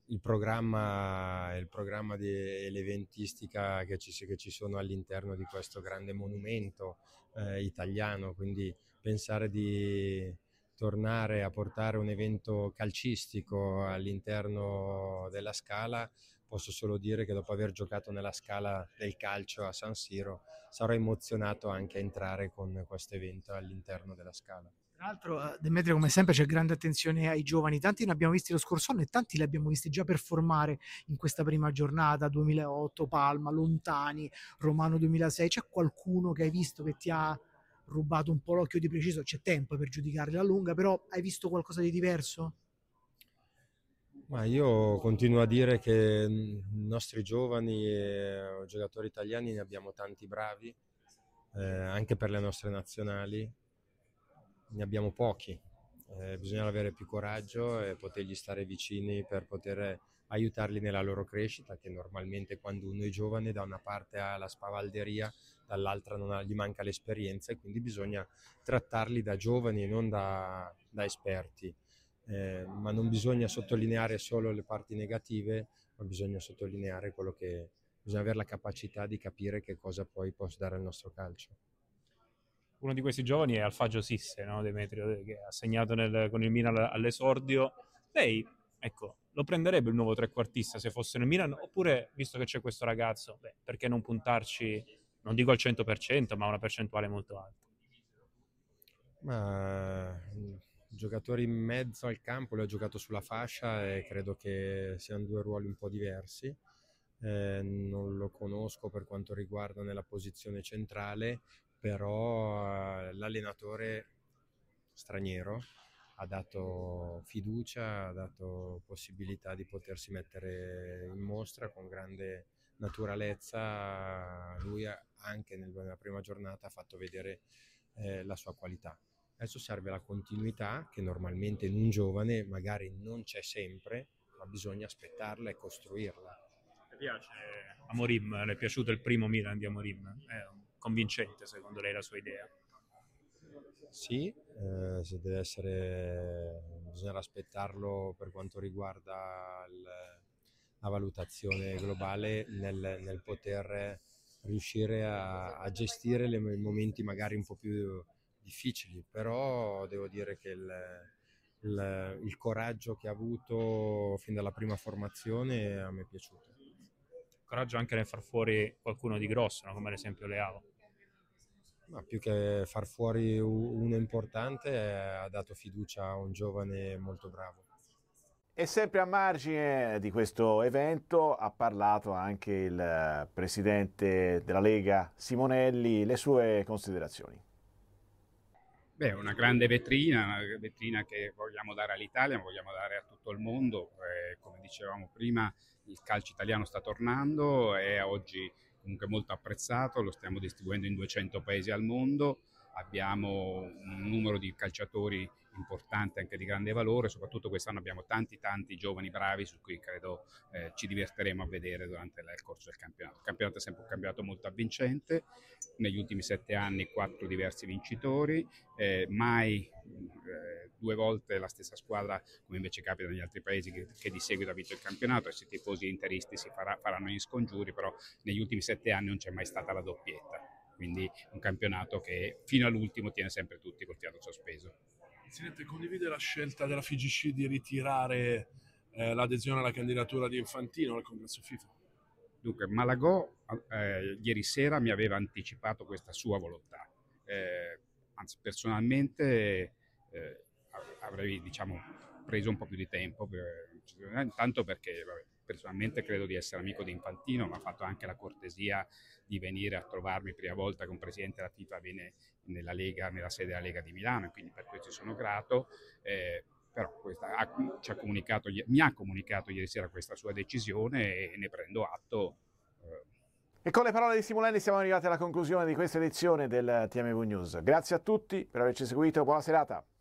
il programma e l'eventistica che ci sono all'interno di questo grande monumento italiano, quindi pensare di tornare a portare un evento calcistico all'interno della Scala, posso solo dire che dopo aver giocato nella Scala del calcio a San Siro sarò emozionato anche a entrare con questo evento all'interno della Scala. Tra l'altro, Demetrio, come sempre c'è grande attenzione ai giovani, tanti ne abbiamo visti lo scorso anno e tanti li abbiamo visti già performare in questa prima giornata, 2008, Palma, Lontani, Romano 2006, c'è qualcuno che hai visto che ti ha rubato un po' l'occhio di preciso? C'è tempo per giudicarli alla lunga, però hai visto qualcosa di diverso? Ma io continuo a dire che i nostri giovani e giocatori italiani ne abbiamo tanti bravi, anche per le nostre nazionali, ne abbiamo pochi. Bisogna avere più coraggio e potergli stare vicini per poter aiutarli nella loro crescita, che normalmente quando uno è giovane da una parte ha la spavalderia, dall'altra gli manca l'esperienza, e quindi bisogna trattarli da giovani e non da esperti. Ma non bisogna sottolineare solo le parti negative, ma bisogna sottolineare quello che bisogna avere la capacità di capire che cosa poi può dare al nostro calcio. Uno di questi giovani è Alfagio Sisse, no, Demetrio, che ha segnato con il Milan all'esordio. Lei, ecco, lo prenderebbe il nuovo trequartista se fosse nel Milan, oppure, visto che c'è questo ragazzo, perché non puntarci, non dico al 100%, ma a una percentuale molto alta? Ma giocatori in mezzo al campo, lui ha giocato sulla fascia e credo che siano due ruoli un po' diversi. Non lo conosco per quanto riguarda nella posizione centrale, però l'allenatore straniero ha dato fiducia, ha dato possibilità di potersi mettere in mostra con grande naturalezza. Lui anche nella prima giornata ha fatto vedere la sua qualità. Adesso serve la continuità, che normalmente in un giovane magari non c'è sempre, ma bisogna aspettarla e costruirla. Le piace Amorim? Le è piaciuto il primo Milan di Amorim? È convincente secondo lei la sua idea? Sì, se deve essere, bisognerà aspettarlo per quanto riguarda la valutazione globale nel poter riuscire a gestire i momenti magari un po' più difficili, però devo dire che il coraggio che ha avuto fin dalla prima formazione a me è piaciuto. Coraggio anche nel far fuori qualcuno di grosso, no? Come ad esempio Leao. Ma più che far fuori uno importante, ha dato fiducia a un giovane molto bravo. E sempre a margine di questo evento ha parlato anche il presidente della Lega Simonelli, le sue considerazioni. Beh, una grande vetrina che vogliamo dare all'Italia, ma vogliamo dare a tutto il mondo. Come dicevamo prima, il calcio italiano sta tornando, è oggi comunque molto apprezzato, lo stiamo distribuendo in 200 paesi al mondo, abbiamo un numero di calciatori importante, anche di grande valore, soprattutto quest'anno abbiamo tanti giovani bravi su cui credo ci diverteremo a vedere durante il corso del campionato. Il campionato è sempre un campionato molto avvincente, negli ultimi 7 anni 4 diversi vincitori, mai 2 volte la stessa squadra, come invece capita negli altri paesi, che di seguito ha vinto il campionato. E se i tifosi interisti faranno gli scongiuri, però negli ultimi 7 anni non c'è mai stata la doppietta, quindi un campionato che fino all'ultimo tiene sempre tutti col fiato sospeso. Presidente, condivide la scelta della FIGC di ritirare l'adesione alla candidatura di Infantino al congresso FIFA? Dunque, Malagò ieri sera mi aveva anticipato questa sua volontà. Anzi, personalmente avrei preso un po' più di tempo, intanto perché personalmente credo di essere amico di Infantino, ma ha fatto anche la cortesia di venire a trovarmi prima volta che un presidente della FIFA viene nella Lega, nella sede della Lega di Milano, e quindi per questo sono grato. Però mi ha comunicato ieri sera questa sua decisione e ne prendo atto. E con le parole di Simonelli siamo arrivati alla conclusione di questa edizione del TMV News. Grazie a tutti per averci seguito, buona serata.